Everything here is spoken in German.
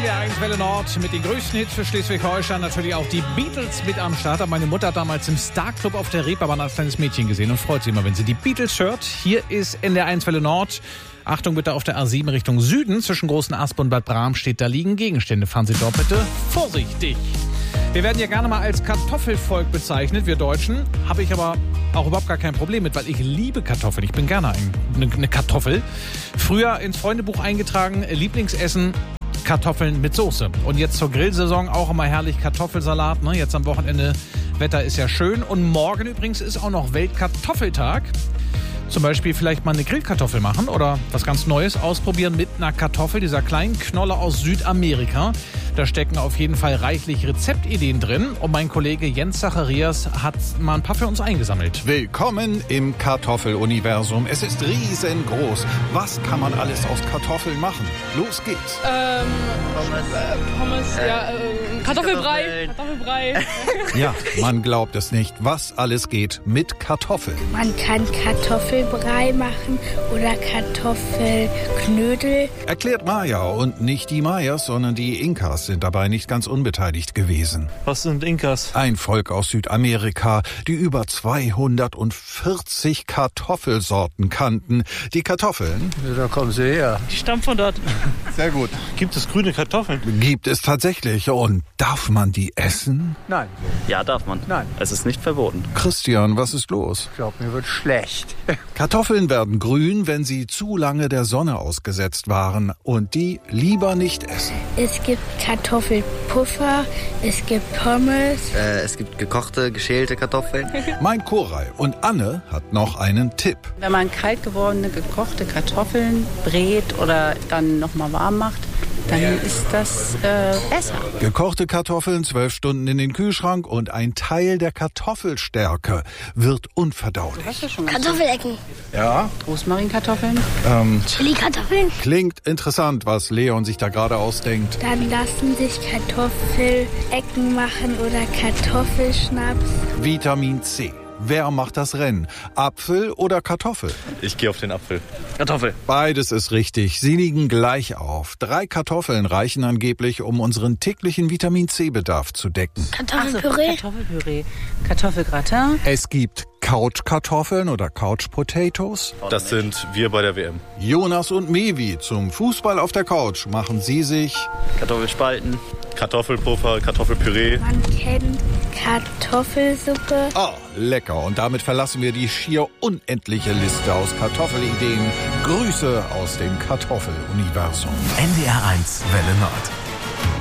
NDR 1 Welle Nord mit den größten Hits für Schleswig-Holstein. Natürlich auch die Beatles mit am Start. Meine Mutter hat damals im Star-Club auf der Reeperbahn als kleines Mädchen gesehen und freut sich immer, wenn sie die Beatles hört. Hier ist NDR 1 Welle Nord. Achtung bitte auf der A7 Richtung Süden. Zwischen Großen Asp und Bad Bramstedt, da liegen Gegenstände. Fahren Sie dort bitte vorsichtig. Wir werden ja gerne mal als Kartoffelvolk bezeichnet, wir Deutschen. Habe ich aber auch überhaupt gar kein Problem mit, weil ich liebe Kartoffeln. Ich bin gerne eine Kartoffel. Früher ins Freundebuch eingetragen, Lieblingsessen, Kartoffeln mit Soße. Und jetzt zur Grillsaison auch immer herrlich Kartoffelsalat. Ne? Jetzt am Wochenende, Wetter ist ja schön. Und morgen übrigens ist auch noch Weltkartoffeltag. Zum Beispiel vielleicht mal eine Grillkartoffel machen oder was ganz Neues ausprobieren mit einer Kartoffel, dieser kleinen Knolle aus Südamerika. Da stecken auf jeden Fall reichlich Rezeptideen drin. Und mein Kollege Jens Zacharias hat mal ein paar für uns eingesammelt. Willkommen im Kartoffeluniversum. Es ist riesengroß. Was kann man alles aus Kartoffeln machen? Los geht's. Pommes, Kartoffelbrei. Ja, man glaubt es nicht, was alles geht mit Kartoffeln. Man kann Kartoffelbrei machen oder Kartoffelknödel. Erklärt Maya. Und nicht die Mayas, sondern die Inkas sind dabei nicht ganz unbeteiligt gewesen. Was sind Inkas? Ein Volk aus Südamerika, die über 240 Kartoffelsorten kannten. Die Kartoffeln... Ja, da kommen sie her. Die stammt von dort. Sehr gut. Gibt es grüne Kartoffeln? Gibt es tatsächlich. Und darf man die essen? Nein. Ja, darf man. Nein. Es ist nicht verboten. Christian, was ist los? Ich glaube, mir wird schlecht. Kartoffeln werden grün, wenn sie zu lange der Sonne ausgesetzt waren und die lieber nicht essen. Es gibt Kartoffelpuffer, es gibt Pommes. Es gibt gekochte, geschälte Kartoffeln. Mein Koray und Anne hat noch einen Tipp. Wenn man kalt gewordene, gekochte Kartoffeln brät oder dann nochmal warm macht, dann ist das besser. Gekochte Kartoffeln 12 Stunden in den Kühlschrank und ein Teil der Kartoffelstärke wird unverdaulich. Kartoffelecken. Ja? Rosmarinkartoffeln. Chili-Kartoffeln. Klingt interessant, was Leon sich da gerade ausdenkt. Dann lassen sich Kartoffelecken machen oder Kartoffelschnaps. Vitamin C. Wer macht das Rennen? Apfel oder Kartoffel? Ich gehe auf den Apfel. Kartoffel. Beides ist richtig. Sie liegen gleich auf. 3 Kartoffeln reichen angeblich, um unseren täglichen Vitamin-C-Bedarf zu decken. Kartoffelpüree. Kartoffelpüree. Kartoffelgratin. Es gibt Couchkartoffeln oder Couch Potatoes. Das sind wir bei der WM. Jonas und Mevi zum Fußball auf der Couch machen sie sich Kartoffelspalten, Kartoffelpuffer, Kartoffelpüree. Man kennt Kartoffelsuppe. Oh, lecker. Und damit verlassen wir die schier unendliche Liste aus Kartoffelideen. Grüße aus dem Kartoffeluniversum. NDR 1 Welle Nord.